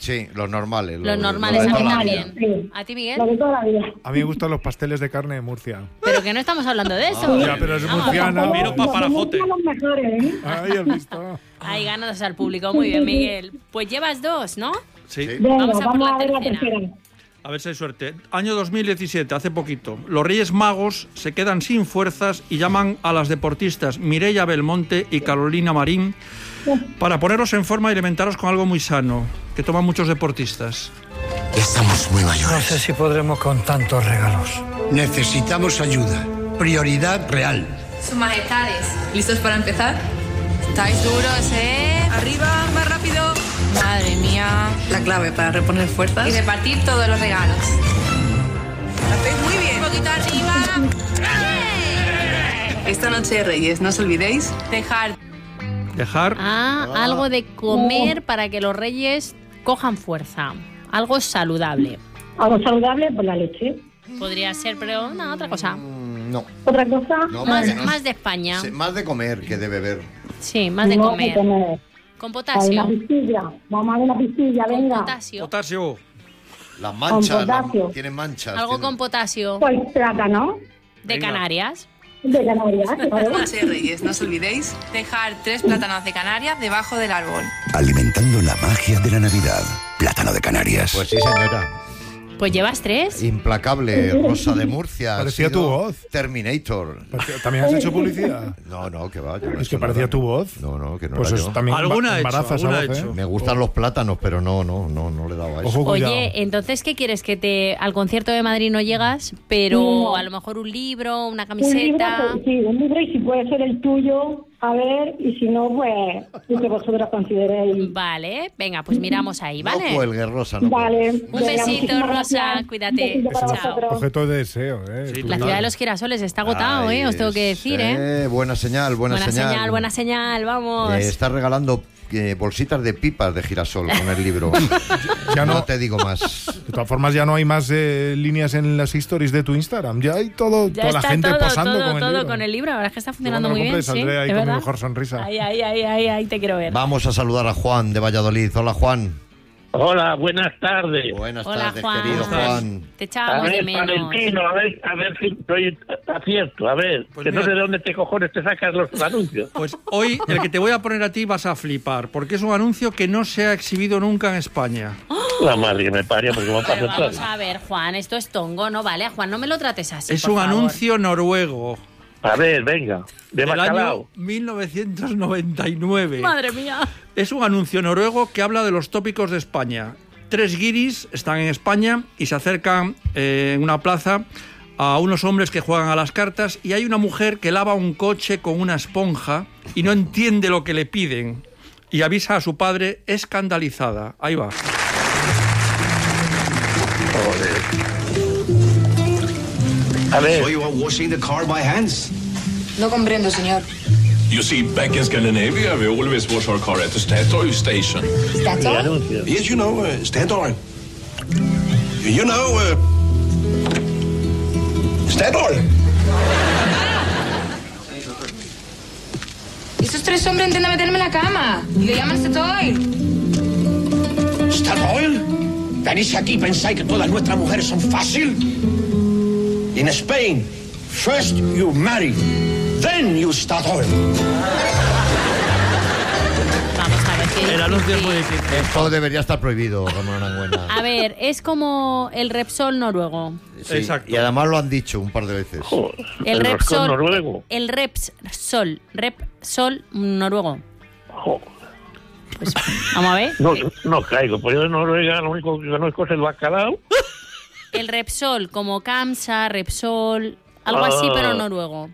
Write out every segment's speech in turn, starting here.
Sí, los normales. Los normales, de a mí toda la también. vida. Sí. ¿A ti, Miguel? Lo de toda la vida. A mí me gustan los pasteles de carne de Murcia. Pero que no estamos hablando de eso. Ya, pero es murciana. Miro pa' Parajote. Los mejores, ¿eh? Ay, has visto. Ahí ganas al público. Muy bien, Miguel. Pues llevas 2, ¿no? Sí. Venga, Vamos a por la ver la tercera. tercera. A ver si hay suerte. Año 2017, hace poquito. Los Reyes Magos se quedan sin fuerzas y llaman a las deportistas Mireia Belmonte y Carolina Marín para ponerlos en forma y alimentaros con algo muy sano, que toman muchos deportistas. Estamos muy mayores. No sé si podremos con tantos regalos. Necesitamos ayuda. Prioridad real. Sus majestades, ¿listos para empezar? ¿Estáis duros, Arriba, más rápido. Madre mía. La clave para reponer fuerzas. Y repartir todos los regalos. Lo hacéis muy bien. Un poquito arriba. Esta noche de Reyes, no os olvidéis dejar. Algo de comer para que los reyes cojan fuerza. Algo saludable. Algo saludable, pues la leche. Podría ser, pero no, otra cosa. No. Otra cosa. No, Más de España. sí, más de comer que de beber. Sí, más de no comer. comer. Con Una potasio. pastilla. Vamos a ver la pastilla, Con venga. potasio. Potasio. Las manchas, potasio. tienen manchas. Algo tienen- con potasio. Pues plátano. De Venga. Canarias. De Canarias, Esta claro. noche de Reyes, no os olvidéis dejar 3 plátanos de Canarias debajo del árbol. Alimentando la magia de la Navidad. Plátano de Canarias. Pues sí, señora. Pues llevas 3. Implacable, Rosa de Murcia. Parecía Ha sido tu voz. Terminator. ¿También has hecho publicidad? No, que va. yo no he Es que hecho parecía nada. tu voz. No, que no Pues era eso yo. también Alguna ha hecho, embaraza esa alguna ha voz, hecho. ¿eh? Me gustan los plátanos, pero no le he dado a eso. Ojo, cuidado. Oye, entonces, ¿qué quieres? Que al concierto de Madrid no llegas, pero No. a lo mejor un libro, una Un libro, camiseta. pues, sí, un libro, y si puede ser el tuyo, a ver, y si no, pues, lo que vosotros consideréis. Vale, venga, pues miramos ahí, ¿vale? No cuelgues, Rosa. No Vale. cuelgues. Un Venga, besito, muchísimas Rosa, gracias. cuídate. Un besito para Chao. vosotros. Objeto de deseo, ¿eh? Sí, Tú- La ciudad de los girasoles está agotado, Ay, Os tengo que decir, Buena señal, buena señal. buena señal, vamos. Está regalando bolsitas de pipas de girasol con el libro. Ya no no. te digo más. De todas formas, ya no hay más líneas en las stories de tu Instagram. Ya hay todo, Ya toda la está gente todo, posando todo, con el todo libro. con el libro. La verdad es que está Yo funcionando cuando muy lo bien. compre Sí, saldré ahí ¿de con mi verdad? mejor sonrisa. Ahí te quiero ver. Vamos a saludar a Juan de Valladolid. Hola, Juan. Hola, buenas tardes. Buenas Hola, tardes, Juan. querido Juan. Te A echábamos de ver, menos. Valentino, a ver si estoy acierto. A ver, Pues que no mira. sé de dónde te cojones te sacas los anuncios. Pues hoy el que te voy a poner a ti vas a flipar, porque es un anuncio que no se ha exhibido nunca en España. La madre que me parió, porque me pasa Pero vamos atrás. a ver, Juan, esto es tongo, ¿no? Vale, Juan, no me lo trates así. Es por un favor. anuncio noruego A ver, venga, de del año bacalao. 1999. Madre mía. Es un anuncio noruego que habla de los tópicos de España. 3 guiris están en España y se acercan en una plaza a unos hombres que juegan a las cartas y hay una mujer que lava un coche con una esponja y no entiende lo que le piden y avisa a su padre escandalizada. Ahí va. A ver, So you are washing the car by hands? No comprendo, señor. You see, back in Scandinavia, we always wash our car at the Statoil station. el anuncio. Yes, you know, Statoil. You know, Statoil. Esos 3 hombres intentan meterme en la cama. Y le llaman Statoil. ¿Statoil? ¿Venís aquí y pensáis que todas nuestras mujeres son fácil? In Spain, first you marry, then you Statoil. Vamos a ver qué El anuncio es muy difícil. Esto debería estar prohibido, Ramón Arangüena. A ver, es como el Repsol noruego. Sí, Exacto. Y además lo han dicho un par de veces. Joder, El roscón Repsol. noruego. El Repsol noruego. Joder. Pues, vamos a ver. No caigo, pues yo de Noruega lo único que conozco es el bacalao. El Repsol, como Kamsa, Repsol, algo así, pero noruego.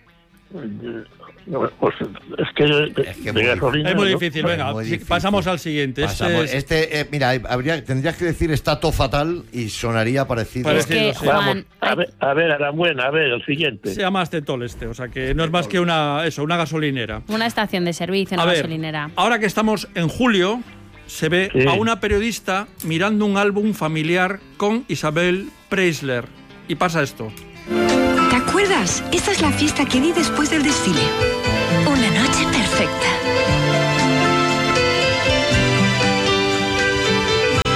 Pues es que que de gasolina. Es muy ¿no? difícil, Es venga, muy difícil. pasamos al siguiente. Pasamos. Este es- Mira, tendrías que decir estato fatal y sonaría parecido. Parece- Es que, sí. Juan, Vamos, a ver, Arambuena, a ver, el siguiente. se llama Astetol o sea que no es más que una gasolinera. una estación de servicio, una A ver, gasolinera. ahora que estamos en julio, se ve Sí. a una periodista mirando un álbum familiar con Isabel Preisler. Y pasa esto. ¿Te acuerdas? Esta es la fiesta que di después del desfile. Una noche perfecta.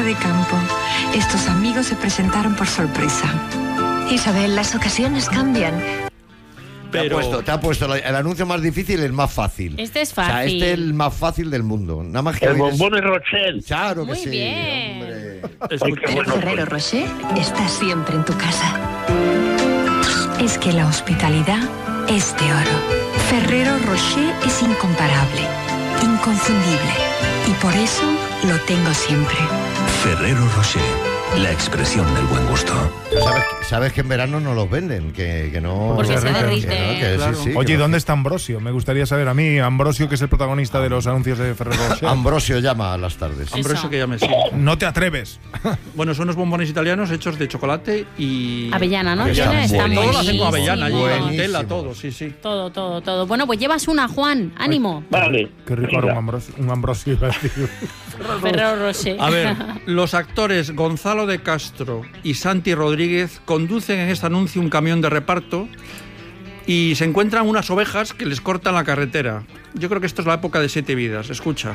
de campo. Estos amigos se presentaron por sorpresa. Isabel, las ocasiones cambian. Te ha puesto el anuncio más difícil y el más fácil. Este es O sea, fácil. este es el más fácil del mundo. Nada más que El bombón de Rochelle. Claro que Muy sí. bien. Hombre. Ferrero Rocher está siempre en tu casa. Es que la hospitalidad es de oro. Ferrero Rocher es incomparable, inconfundible. Y por eso lo tengo siempre. Ferrero Rocher, la expresión del buen gusto. ¿Sabes que en verano no los venden? Que no... Porque se derrite. que Claro. sí, Oye, que ¿y no- dónde está Ambrosio? Me gustaría saber a mí, Ambrosio, que es el protagonista de los anuncios de Ferrero Rocher. Ambrosio llama a las tardes. Ambrosio que llame, sí. No te atreves. Bueno, son unos bombones italianos hechos de chocolate y... Avellana, ¿no? Avellana. Tiene, está Todo lo hacen con buenísimo. avellana, allí, Buenísimo. Nutella, todo, sí, sí. Todo. Bueno, pues llevas una, Juan. Ánimo. Vale. Qué rico era un Ambrosio. iba a decir. Ferrero Rocher. A ver, los actores Gonzalo de Castro y Santi Rodríguez conducen en este anuncio un camión de reparto y se encuentran unas ovejas que les cortan la carretera. Yo creo que esto es la época de 7 vidas. Escucha.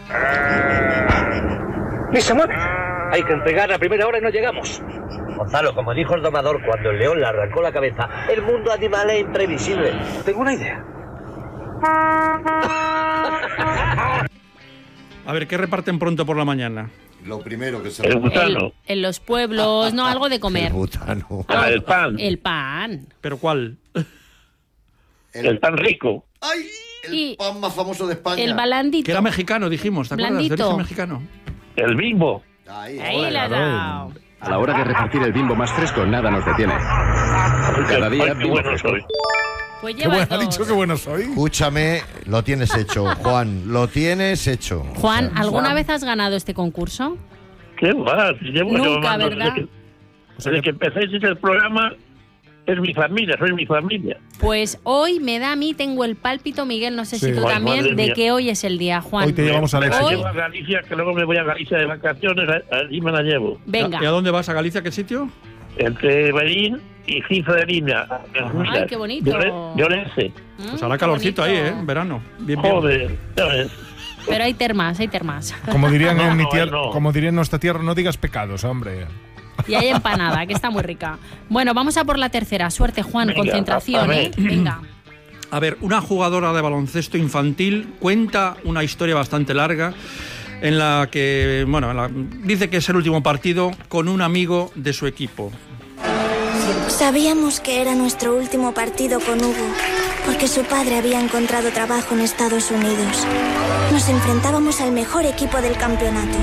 ¡Ni se mueve! Hay que entregar a primera hora y no llegamos. Gonzalo, como dijo el domador cuando el león le arrancó la cabeza, el mundo animal es imprevisible. Tengo una idea. A ver, ¿qué reparten pronto por la mañana? Lo primero que se... El butano. En los pueblos, no, algo de comer. El butano. Ah, el pan. El pan. ¿Pero cuál? El pan rico. ¡Ay! El Y pan más famoso de España. el balandito. Que era mexicano, dijimos, ¿te acuerdas? De Blandito. origen mexicano. El Bimbo. Ahí la ha dado. A la hora de repartir el Bimbo más fresco, nada nos detiene. Cada día, Ay, qué Bimbo bueno fresco. soy. Pues Qué llevas bueno, ha dos. dicho que bueno soy. Escúchame, lo tienes hecho, Juan. Lo tienes hecho. Juan, O sea, ¿alguna vez has ganado este concurso? ¿Qué va? Si llevo Nunca, llamando ¿verdad? Desde que empecéis el programa, es mi familia, soy mi familia. Pues hoy me da a mí, tengo el pálpito, Miguel, no sé Sí. si tú Ay, también, madre de mía. que hoy es el día, Juan. Hoy te llevamos al Me la éxito. llevo a Galicia, que luego me voy a Galicia de vacaciones, allí me la llevo. Venga. ¿Y a dónde vas? ¿A Galicia? ¿Qué sitio? Entre Berín y Giza de Línea. Ay, qué bonito. Llorense. Pues hará calorcito ahí, ¿eh? En verano. Bien, bien. Joder, ya ves. Pero hay termas, hay termas. Como dirían en mi No, tierra, no. como dirían en nuestra tierra, no digas pecados, hombre. Y hay empanada, que está muy rica. Bueno, vamos a por la tercera. Suerte, Juan. Venga, Concentración, a ¿eh? ver. Venga. A ver, una jugadora de baloncesto infantil cuenta una historia bastante larga en la que, bueno, dice que es el último partido con un amigo de su equipo. Sabíamos que era nuestro último partido con Hugo, porque su padre había encontrado trabajo en Estados Unidos. Nos enfrentábamos al mejor equipo del campeonato.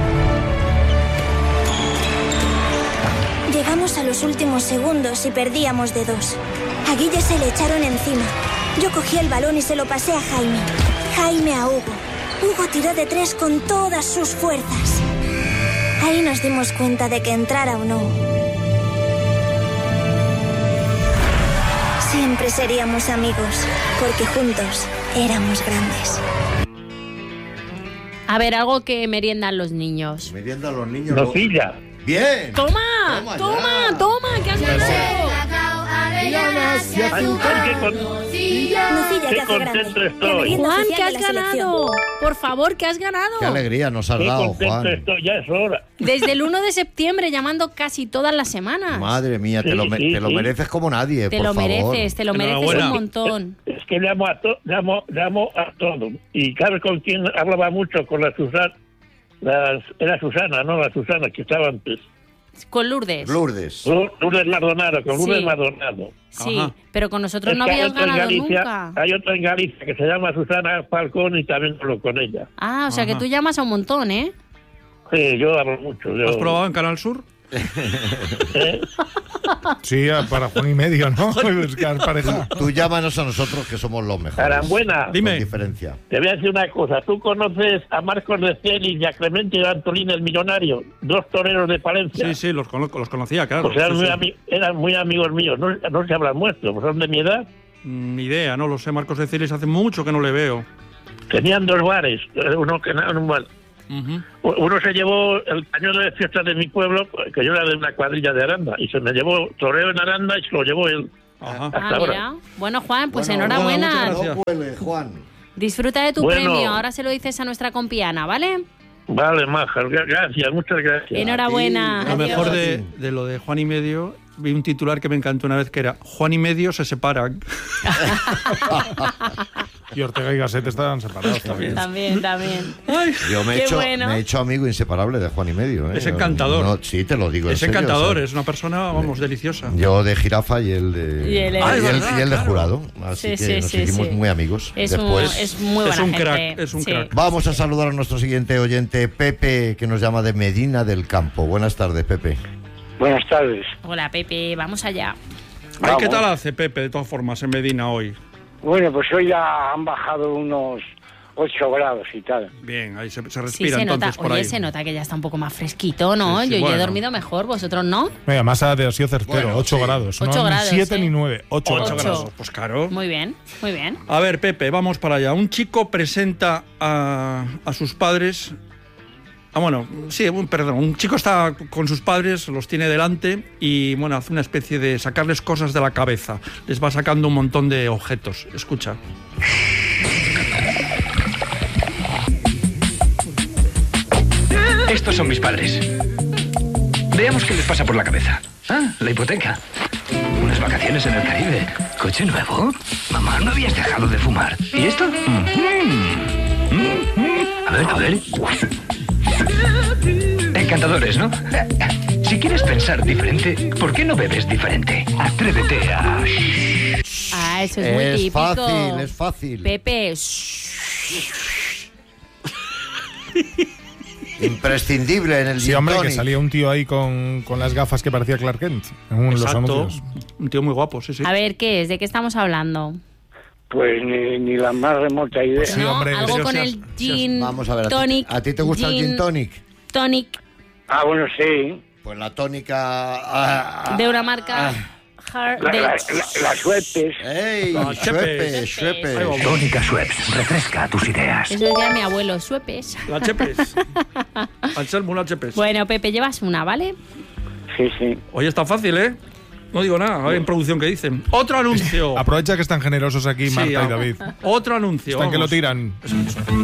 Llegamos a los últimos segundos y perdíamos de 2. A Guille se le echaron encima. Yo cogí el balón y se lo pasé a Jaime. Jaime a Hugo. Hugo tiró de 3 con todas sus fuerzas. Ahí nos dimos cuenta de que entrara o no, siempre seríamos amigos, porque juntos éramos grandes. A ver, algo que meriendan los niños. Meriendan los niños. Nocilla. Bien. ¡Toma! Toma ¡Toma! ya. ¡Toma! ¿Qué has ganado? Avellanas y azúcar. Nocilla Qué te hace contento grande. estoy. La merienda Juan, oficial ¿qué de has la selección. ganado? Por favor, ¿qué has ganado? Qué alegría nos has Qué dado, contento Juan. estoy, ya es hora. Desde el 1 de septiembre, llamando casi todas las semanas. Madre mía, te Sí, lo sí, sí. mereces como nadie, Te por lo favor. mereces un Enhorabuena. montón. Es que llamo a todo. Y ¿sabes con quién hablaba mucho? Con la Susana. Era Susana, ¿no? La Susana que estaba antes. Con Lourdes. Lourdes. Lourdes Maldonado, con Lourdes Sí. Maldonado. Sí, Ajá. pero con nosotros Es no que hay habías otra en ganado Galicia, nunca. hay otra en Galicia que se llama Susana Falcón y también hablo con ella. Ah, o sea que Ajá. tú llamas a un montón, ¿eh? Sí, yo hablo mucho. Yo, ¿Has probado en Canal Sur? ¿eh? Sí, para Juan y medio, ¿no? Buscar pareja. Tú llámanos a nosotros que somos los mejores. Carambuena, Dime. Con diferencia. te voy a decir una cosa. ¿Tú conoces a Marcos de Celis y a Clemente de Antolín el Millonario? 2 toreros de Palencia. Sí, sí, los conocía, claro. Pues eran, Sí, muy sí. eran muy amigos míos. No se habrán muerto, pues son de mi edad. Ni idea, no lo sé. Marcos de Cilis hace mucho que no le veo. Tenían 2 bares. Uno que no, un bar. Ujú. Uno se llevó el pañuelo de fiestas de mi pueblo, que yo era de una cuadrilla de Aranda, y se me llevó toreo en Aranda y se lo llevó él. Ajá. Hasta Ah, ahora. mira. Bueno, Juan, pues Bueno, enhorabuena. muchas gracias. No cuele, Juan. Disfruta de tu Bueno. premio. Ahora se lo dices a nuestra compiana, ¿vale? Vale, Maja, gracias, muchas gracias. Enhorabuena. Lo mejor de lo de Juan y Medio, vi un titular que me encantó una vez que era Juan y Medio se separan. Y Ortega y Gasset están separados también. También. Ay, yo me bueno. he hecho amigo inseparable de Juan y Medio. Es encantador. No, sí, te lo digo. Es encantador, es una persona, vamos, deliciosa. Yo de Jirafa y él de... Y él de Jurado. Así que nos hicimos muy amigos. Es muy buena gente. Es un crack. Vamos a saludar a nuestro siguiente oyente, Pepe, que nos llama de Medina del Campo. Buenas tardes, Pepe. Buenas tardes. Hola, Pepe, vamos allá. Ay, ¿qué tal hace Pepe, de todas formas, en Medina hoy? Bueno, pues hoy ya han bajado unos 8 grados y tal. Bien, ahí se respira Sí, se nota. entonces por Oye, ahí. se nota que ya está un poco más fresquito, ¿no? Sí, yo bueno. he dormido mejor, vosotros no. Venga, más ha sido certero, 8 grados. 8 no grados, ni 7 ¿eh? ni 9, 8 grados. Pues claro. Muy bien, muy bien. A ver, Pepe, vamos para allá. Un chico presenta a sus padres... un chico está con sus padres, los tiene delante y, bueno, hace una especie de sacarles cosas de la cabeza. Les va sacando un montón de objetos. Escucha. Estos son mis padres. Veamos qué les pasa por la cabeza. La hipoteca. Unas vacaciones en el Caribe. ¿Coche nuevo? Mamá, ¿no habías dejado de fumar? ¿Y esto? A ver. Encantadores, ¿no? Si quieres pensar diferente, ¿por qué no bebes diferente? Atrévete a... Eso es muy típico. Es fácil. Pepe. Imprescindible en el Sí, hombre, que salía un tío ahí con las gafas que parecía Clark Kent en los anuncios. Un tío muy guapo, sí. A ver, ¿qué es? ¿De qué estamos hablando? Pues ni la más remota idea. Pues sí, hombre, algo con el gin Vamos a ver, tonic. ¿a ti te gusta el gin tonic? Tonic. Bueno, sí. Pues la tónica... de una marca... Las Schweppes. ¡Ey! Schweppes. Tónica Schweppes, refresca tus ideas. Eso decía mi abuelo, Schweppes. La Chepes. Anselmo, la Chepes. Bueno, Pepe, llevas una, ¿vale? Sí. Oye, está fácil, ¿eh? No digo nada, a ver en producción qué dicen. Otro anuncio. Aprovecha que están generosos aquí Marta y David. Otro anuncio. Están que lo tiran.